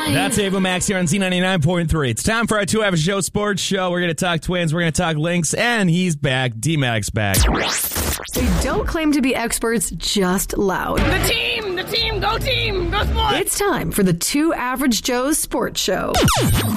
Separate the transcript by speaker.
Speaker 1: That's Ava Max here on Z99.3. It's time for our 2 Average Joe Sports Show. We're going to talk Twins, we're going to talk Lynx, and he's back. D-Mac's back.
Speaker 2: They don't claim to be experts, just loud.
Speaker 3: The team, go sports.
Speaker 2: It's time for the 2 Average Joe's Sports Show.